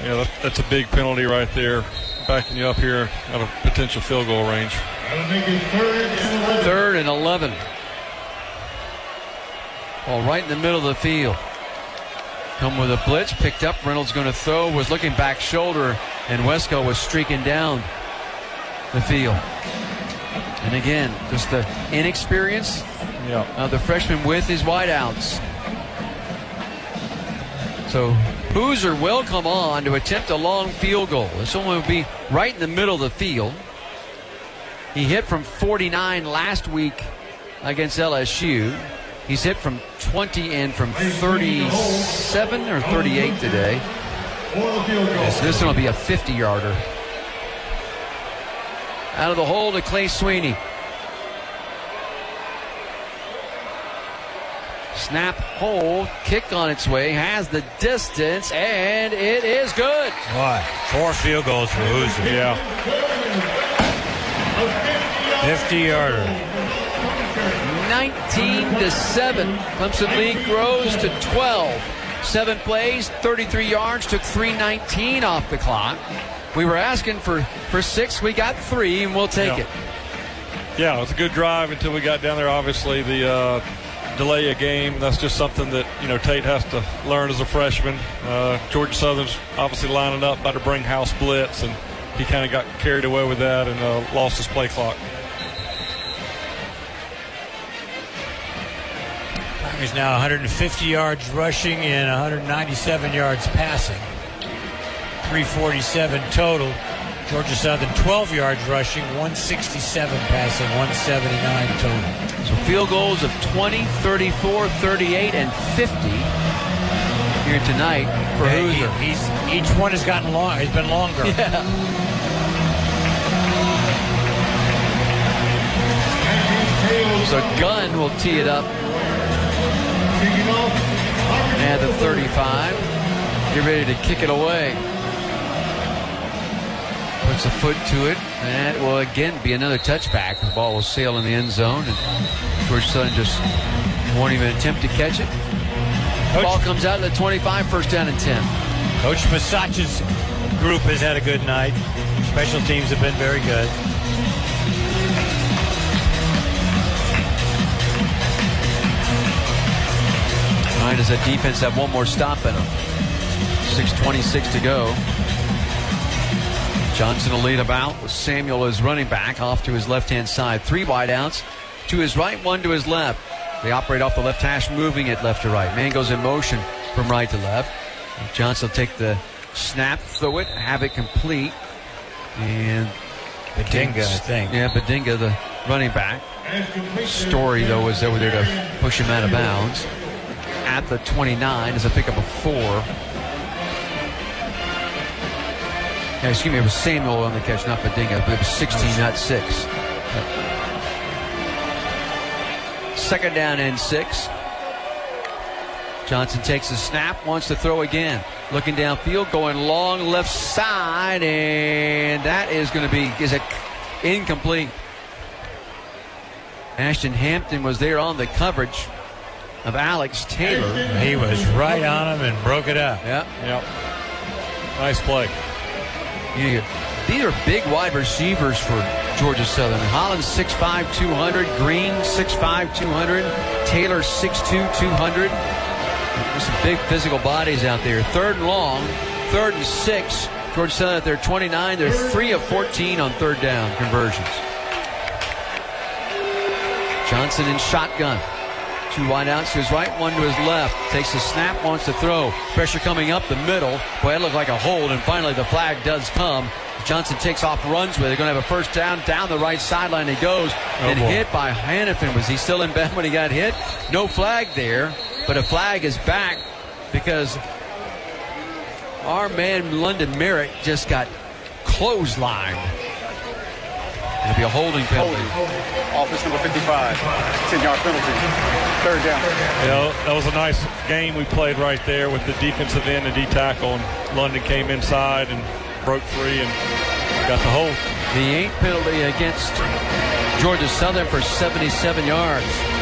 Yeah, that's a big penalty right there, backing you up here out of potential field goal range. 3rd and 11. Ball right in the middle of the field. Come with a blitz, picked up. Reynolds going to throw, was looking back shoulder, and Wesco was streaking down the field. And again, just the inexperience of the freshman with his wideouts. So Boozer will come on to attempt a long field goal. This one will be right in the middle of the field. He hit from 49 last week against LSU. He's hit from 20 and from 37 or 38 today. Yes, this one will be a 50-yarder. Out of the hole to Clay Sweeney. Snap, hold, kick on its way, has the distance, and it is good. What? 4 field goals for Hoosier. Yeah. 50-yarder. 19-7. Clemson lead grows to 12. 7 plays, 33 yards, took 3:19 off the clock. We were asking for 6. We got 3, and we'll take it. Yeah, it was a good drive until we got down there. Obviously, the delay a game, that's just something that, Tate has to learn as a freshman. Georgia Southern's obviously lining up, about to bring house blitz, and he kind of got carried away with that and lost his play clock. He's now 150 yards rushing and 197 yards passing. 347 total. Georgia Southern 12 yards rushing, 167 passing, 179 total. So field goals of 20, 34, 38, and 50 here tonight for Hoosier. Each one has gotten long. It's been longer. Yeah. So Gunn will tee it up at the 35. Get ready to kick it away. Puts a foot to it, and it will again be another touchback. The ball will sail in the end zone, and Georgia Southern just won't even attempt to catch it. The ball comes out at the 25, 1st down and 10. Coach Masac's group has had a good night. Special teams have been very good. All right, does the defense have one more stop in them? 6:26 to go. Johnson will lead about with Samuel as running back off to his left-hand side. 3 wideouts, to his right, 1 to his left. They operate off the left hash, moving it left to right. Man goes in motion from right to left. Johnson will take the snap, throw it, have it complete. And Badinga, I think. Yeah, Badinga, the running back. Story, though, was over there to push him out of bounds. At the 29 is a pickup of 4. Excuse me, it was Samuel on the catch, not Badinga, but it was 16, not 6. 2nd down and 6. Johnson takes the snap, wants to throw again. Looking downfield, going long left side, and that is going to be incomplete. Ashton Hampton was there on the coverage of Alex Taylor. He was right on him and broke it up. Yeah. Yep. Nice play. These are big wide receivers for Georgia Southern. Hollins 6'5", 200. Green 6'5", 200. Taylor 6'2", 200. There's some big physical bodies out there. 3rd and long, 3rd and 6. Georgia Southern at their 29. They're 3 of 14 on 3rd down conversions. Johnson in shotgun. 2 wideouts to his right, 1 to his left. Takes the snap, wants to throw. Pressure coming up the middle. Boy, it looked like a hold, and finally the flag does come. Johnson takes off, runs with it. Going to have a 1st down. Down the right sideline he goes. And hit by Hannafin. Was he still in bounds when he got hit? No flag there, but a flag is back because our man London Merritt just got clotheslined. It'll be a holding penalty. Office number 55. 10-yard penalty. 3rd down. That was a nice game we played right there with the defensive end and D-tackle. And London came inside and broke free and got the hold. The 8th penalty against Georgia Southern for 77 yards.